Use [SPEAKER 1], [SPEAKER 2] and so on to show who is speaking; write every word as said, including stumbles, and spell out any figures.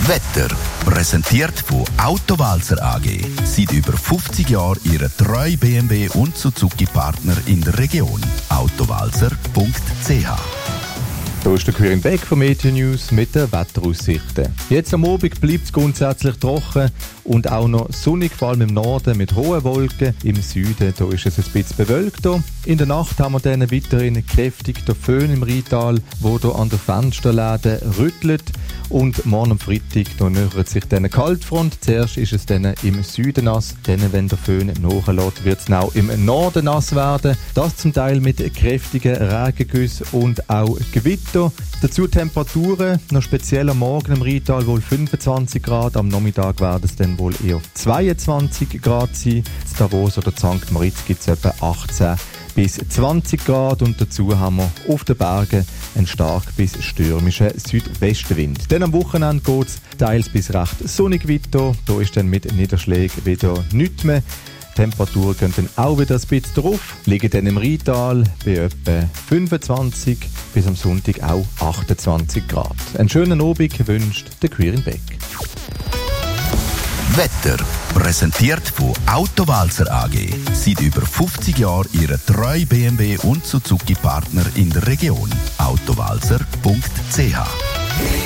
[SPEAKER 1] Wetter. Präsentiert von Autowalzer A G. Seit über fünfzig Jahren Ihr treu B M W und Suzuki-Partner in der Region. autowalzer punkt c h.
[SPEAKER 2] Hier ist der Quirin Beck von Meteo News mit den Wetteraussichten. Jetzt am Abend bleibt es grundsätzlich trocken und auch noch sonnig, vor allem im Norden mit hohen Wolken. Im Süden da ist es ein bisschen bewölkt. In der Nacht haben wir dann weiterhin kräftig den Föhn im Rheintal, der hier an den Fensterläden rüttelt. Und morgen am Freitag da nähert sich dann eine Kaltfront. Zuerst ist es dann im Süden nass, dann, wenn der Föhn nachlässt, wird es auch im Norden nass werden. Das zum Teil mit kräftigen Regengüssen und auch Gewitter. Dazu Temperaturen, noch speziell am Morgen im Rheintal wohl fünfundzwanzig Grad, am Nachmittag werden es dann wohl eher zweiundzwanzig Grad sein. In Davos oder Sankt Moritz gibt es etwa achtzehn bis zwanzig Grad und dazu haben wir auf den Bergen einen stark bis stürmischen Südwestenwind. Dann am Wochenende geht es teils bis recht sonnig weiter, da ist dann mit Niederschlägen wieder nichts mehr. Die Temperaturen gehen dann auch wieder ein bisschen drauf, liegen dann im Rheintal bei etwa fünfundzwanzig bis am Sonntag auch achtundzwanzig Grad. Einen schönen Abend wünscht der Quirin Beck.
[SPEAKER 1] Wetter. Präsentiert von Autowalzer A G. Seit über fünfzig Jahren Ihr treu B M W und Suzuki-Partner in der Region. autowalzer punkt c h.